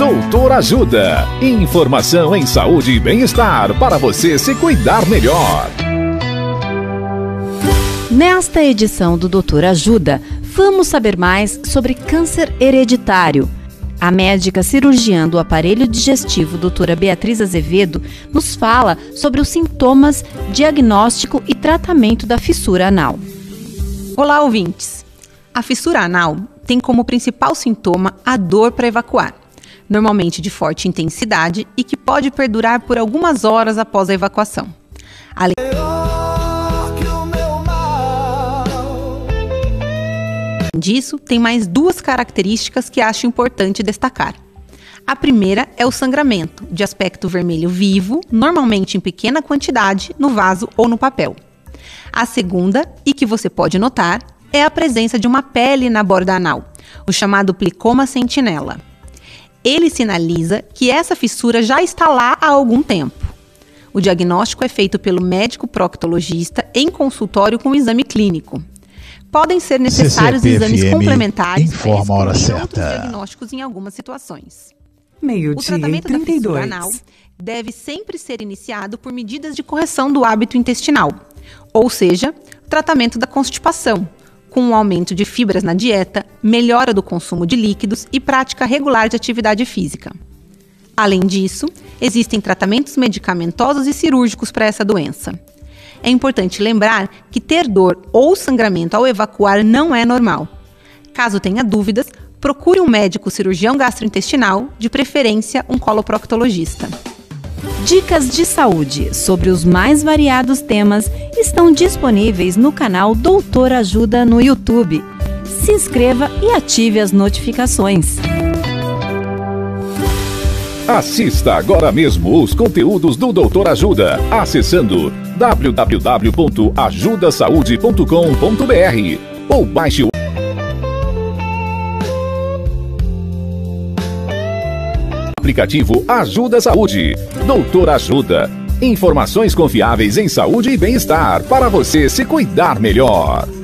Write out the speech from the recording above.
Doutor Ajuda. Informação em saúde e bem-estar para você se cuidar melhor. Nesta edição do Doutor Ajuda, vamos saber mais sobre câncer hereditário. A médica cirurgiã do aparelho digestivo, doutora Beatriz Azevedo, nos fala sobre os sintomas, diagnóstico e tratamento da fissura anal. Olá, ouvintes! A fissura anal tem como principal sintoma a dor para evacuar, normalmente de forte intensidade e que pode perdurar por algumas horas após a evacuação. Além disso, tem mais duas características que acho importante destacar. A primeira é o sangramento, de aspecto vermelho vivo, normalmente em pequena quantidade, no vaso ou no papel. A segunda, e que você pode notar, é a presença de uma pele na borda anal, o chamado plicoma sentinela. Ele sinaliza que essa fissura já está lá há algum tempo. O diagnóstico é feito pelo médico proctologista em consultório com exame clínico. Podem ser necessários exames complementares para outros diagnósticos em algumas situações. O tratamento da fissura anal deve sempre ser iniciado por medidas de correção do hábito intestinal, ou seja, tratamento da constipação, com um aumento de fibras na dieta, melhora do consumo de líquidos e prática regular de atividade física. Além disso, existem tratamentos medicamentosos e cirúrgicos para essa doença. É importante lembrar que ter dor ou sangramento ao evacuar não é normal. Caso tenha dúvidas, procure um médico cirurgião gastrointestinal, de preferência um coloproctologista. Dicas de saúde sobre os mais variados temas estão disponíveis no canal Doutor Ajuda no YouTube. Se inscreva e ative as notificações. Assista agora mesmo os conteúdos do Doutor Ajuda, acessando www.ajudasaude.com.br ou baixe o aplicativo Ajuda Saúde. Doutor Ajuda. Informações confiáveis em saúde e bem-estar para você se cuidar melhor.